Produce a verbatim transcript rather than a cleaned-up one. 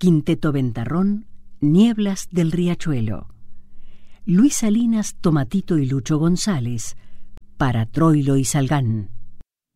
Quinteto Ventarrón, Nieblas del Riachuelo. Luis Salinas, Tomatito y Lucho González, para Troilo y Salgán.